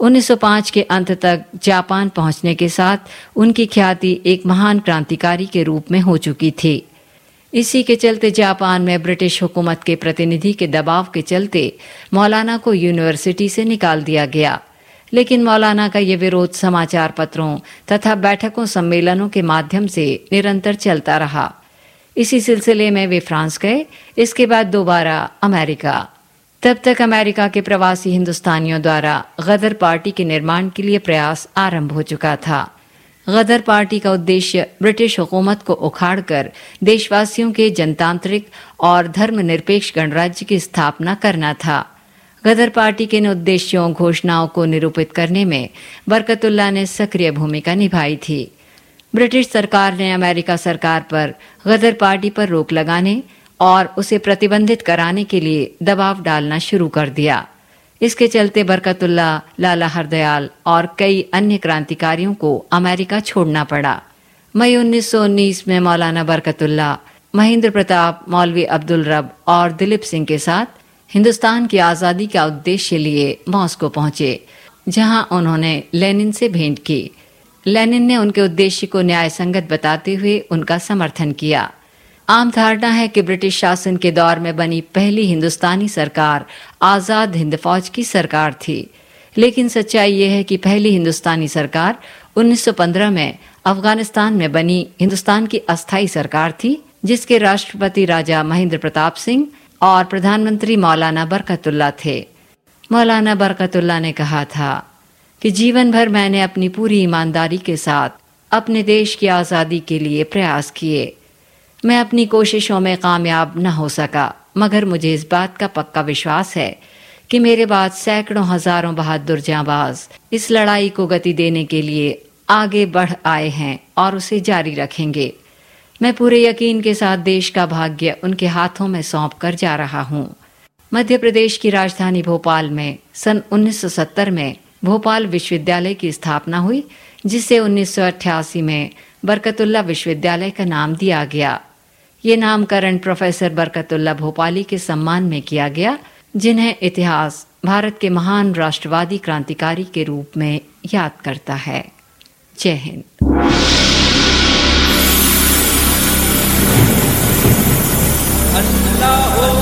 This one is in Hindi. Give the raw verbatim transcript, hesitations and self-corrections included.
उन्नीस सौ पाँच के अंत तक जापान पहुंचने के साथ उनकी ख्याति एक महान क्रांतिकारी के रूप में हो चुकी थी। इसी के चलते जापान में ब्रिटिश हुकूमत के प्रतिनिधि के दबाव के चलते मौलाना को यूनिवर्सिटी से निकाल दिया गया। लेकिन मौलाना का ये विरोध समाचार पत्रों तथा बैठकों सम्मेलनों के माध्यम से निरंतर चलता रहा। इसी सिलसिले में वे फ्रांस गए, इसके बाद दोबारा अमेरिका। तब तक अमेरिका के प्रवासी हिंदुस्तानियों द्वारा गदर पार्टी के निर्माण के लिए प्रयास आरंभ हो चुका था। गदर पार्टी का उद्देश्य ब्रिटिश हुकूमत को उखाड़कर देशवासियों के जनतांत्रिक और धर्मनिरपेक्ष गणराज्य की स्थापना करना था। गदर पार्टी के इन उद्देश्यों घोषणाओं को निरूपित करने में बरकतुल्लाह ने सक्रिय भूमिका निभाई थी। ब्रिटिश सरकार ने अमेरिका सरकार पर गदर पार्टी पर रोक लगाने और उसे प्रतिबंधित कराने के लिए दबाव डालना शुरू कर दिया। इसके चलते बरकतुल्लाह, लाला हरदयाल और कई अन्य क्रांतिकारियों को अमेरिका छोड़ना पड़ा। मई उन्नीस सौ उन्नीस में मौलाना बरकतुल्लाह, महेंद्र प्रताप, मौलवी अब्दुल रब और दिलीप सिंह के साथ हिंदुस्तान की आज़ादी का उद्देश्य लिए मॉस्को पहुंचे, जहां उन्होंने लेनिन से भेंट की। लेनिन ने उनके उद्देश्य को न्याय संगत बताते हुए उनका समर्थन किया। आम धारणा है कि ब्रिटिश शासन के दौर में बनी पहली हिंदुस्तानी सरकार आज़ाद हिंद फौज की सरकार थी। लेकिन सच्चाई ये है कि पहली हिंदुस्तानी सरकार उन्नीस सौ पंद्रह में अफगानिस्तान में बनी हिंदुस्तान की अस्थायी सरकार थी, जिसके राष्ट्रपति राजा महेंद्र प्रताप सिंह और प्रधानमंत्री मौलाना बरकतुल्लाह थे। मौलाना बरकतुल्लाह ने कहा था कि जीवन भर मैंने अपनी पूरी ईमानदारी के साथ अपने देश की आज़ादी के लिए प्रयास किए। मैं अपनी कोशिशों में कामयाब न हो सका, मगर मुझे इस बात का पक्का विश्वास है कि मेरे बाद सैकड़ों हजारों बहादुर जांबाज इस लड़ाई को गति देने के लिए आगे बढ़ आए हैं और उसे जारी रखेंगे। मैं पूरे यकीन के साथ देश का भाग्य उनके हाथों में सौंप कर जा रहा हूँ। मध्य प्रदेश की राजधानी भोपाल में सन उन्नीस सौ सत्तर में भोपाल विश्वविद्यालय की स्थापना हुई, जिसे उन्नीस सौ अट्ठासी में बरकतुल्लाह विश्वविद्यालय का नाम दिया गया। ये नामकरण प्रोफेसर बरकतुल्लाह भोपाली के सम्मान में किया गया, जिन्हें इतिहास भारत के महान राष्ट्रवादी क्रांतिकारी के रूप में याद करता है। जय हिंद।